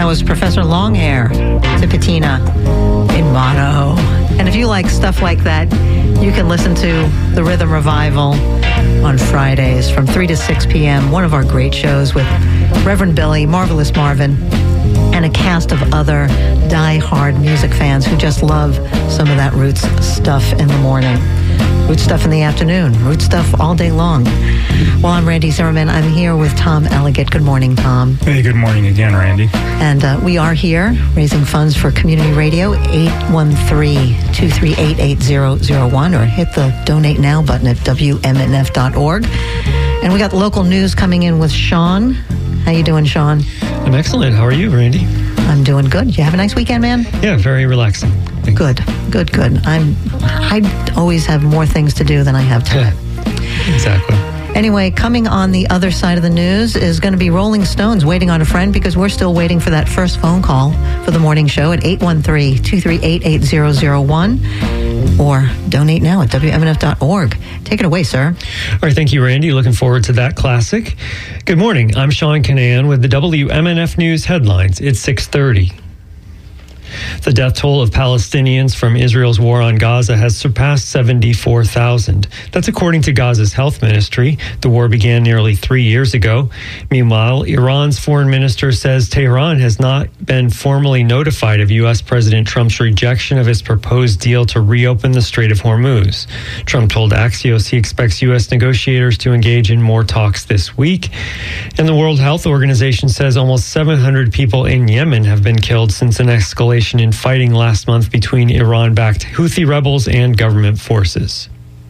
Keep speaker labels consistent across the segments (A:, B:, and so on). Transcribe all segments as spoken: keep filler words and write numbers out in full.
A: That was Professor Longhair to Patina in mono. And if you like stuff like that, you can listen to The Rhythm Revival on Fridays from three to six p.m. One of our great shows with Reverend Billy, Marvelous Marvin, and a cast of other die-hard music fans who just love some of that Roots stuff in the morning. Roots stuff in the afternoon. Roots stuff all day long. Well, I'm Randy Zimmerman. I'm here with Tom Elliott. Good morning, Tom.
B: Hey, good morning again, Randy.
A: And uh, we are here raising funds for community radio, eight one three, two three eight, eight zero zero one, or hit the Donate Now button at W M N F dot org. And we got local news coming in with Sean. How you doing, Sean?
C: I'm excellent. How are you, Randy?
A: I'm doing good. You have a nice weekend, man?
C: Yeah, very relaxing. Thanks.
A: Good, good, good. I'm. I always have more things to do than I have time.
C: Exactly.
A: Anyway, coming on the other side of the news is going to be Rolling Stones Waiting on a Friend, because we're still waiting for that first phone call for the morning show at eight one three, two three eight, eight zero zero one or donate now at W M N F dot org. Take it away, sir.
C: All right, thank you, Randy. Looking forward to that classic. Good morning. I'm Sean Canan with the W M N F News headlines. It's six thirty. The death toll of Palestinians from Israel's war on Gaza has surpassed seventy-four thousand. That's according to Gaza's health ministry. The war began nearly three years ago. Meanwhile, Iran's foreign minister says Tehran has not been formally notified of U S. President Trump's rejection of his proposed deal to reopen the Strait of Hormuz. Trump told Axios he expects U S negotiators to engage in more talks this week. And the World Health Organization says almost seven hundred people in Yemen have been killed since an escalation in fighting last month between Iran-backed Houthi rebels and government forces.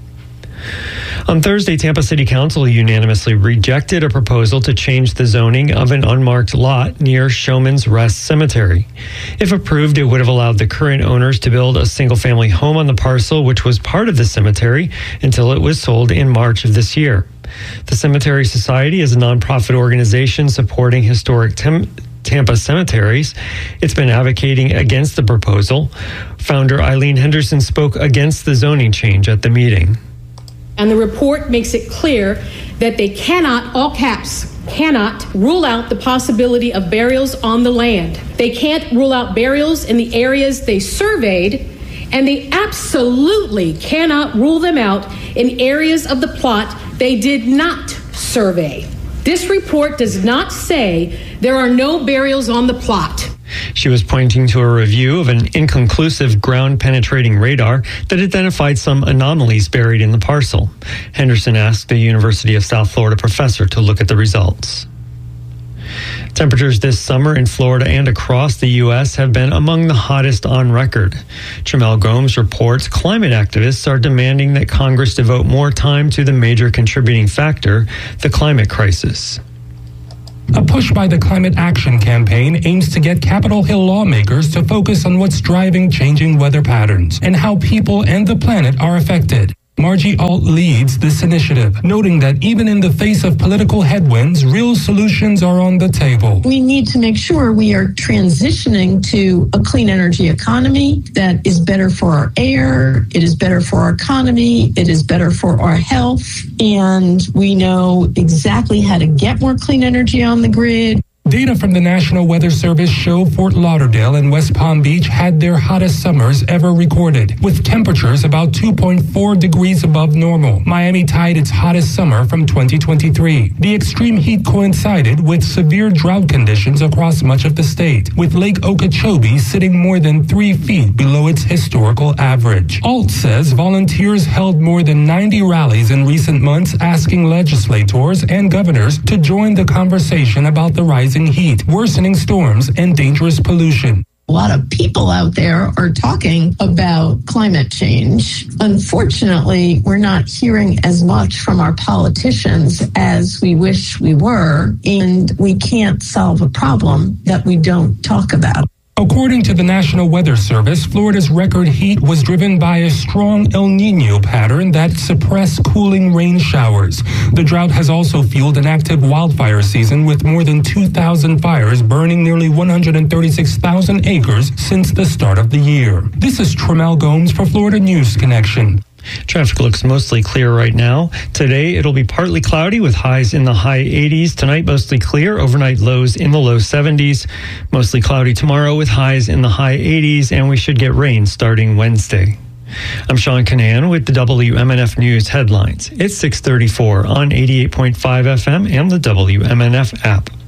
C: On Thursday, Tampa City Council unanimously rejected a proposal to change the zoning of an unmarked lot near Showman's Rest Cemetery. If approved, it would have allowed the current owners to build a single-family home on the parcel, which was part of the cemetery, until it was sold in March of this year. The Cemetery Society is a nonprofit organization supporting historic tem- Tampa cemeteries. It's been advocating against the proposal. Founder Eileen Henderson spoke against the zoning change at the meeting.
D: And the report makes it clear that they cannot, all caps, cannot rule out the possibility of burials on the land. They can't rule out burials in the areas they surveyed, and they absolutely cannot rule them out in areas of the plot they did not survey. This report does not say there are no burials on the plot.
C: She was pointing to a review of an inconclusive ground-penetrating radar that identified some anomalies buried in the parcel. Henderson asked the University of South Florida professor to look at the results. Temperatures this summer in Florida and across the U S have been among the hottest on record. Tramel Gomes reports climate activists are demanding that Congress devote more time to the major contributing factor, the climate crisis.
E: A push by the Climate Action Campaign aims to get Capitol Hill lawmakers to focus on what's driving changing weather patterns and how people and the planet are affected. Margie Alt leads this initiative, noting that even in the face of political headwinds, real solutions are on the table.
F: We need to make sure we are transitioning to a clean energy economy that is better for our air, it is better for our economy, it is better for our health, and we know exactly how to get more clean energy on the grid.
E: Data from the National Weather Service show Fort Lauderdale and West Palm Beach had their hottest summers ever recorded, with temperatures about two point four degrees above normal. Miami tied its hottest summer from twenty twenty-three. The extreme heat coincided with severe drought conditions across much of the state, with Lake Okeechobee sitting more than three feet below its historical average. Alt says volunteers held more than ninety rallies in recent months asking legislators and governors to join the conversation about the rising heat, worsening storms, and dangerous pollution.
F: A lot of people out there are talking about climate change. Unfortunately, we're not hearing as much from our politicians as we wish we were, and we can't solve a problem that we don't talk about.
E: According to the National Weather Service, Florida's record heat was driven by a strong El Niño pattern that suppressed cooling rain showers. The drought has also fueled an active wildfire season with more than two thousand fires burning nearly one hundred thirty-six thousand acres since the start of the year. This is Tramel Gomes for Florida News Connection.
C: Traffic looks mostly clear right now. Today, it'll be partly cloudy with highs in the high eighties. Tonight, mostly clear. Overnight lows in the low seventies. Mostly cloudy tomorrow with highs in the high eighties, and we should get rain starting Wednesday. I'm Sean Canan with the W M N F News headlines. It's six thirty-four on eighty-eight point five F M and the W M N F app.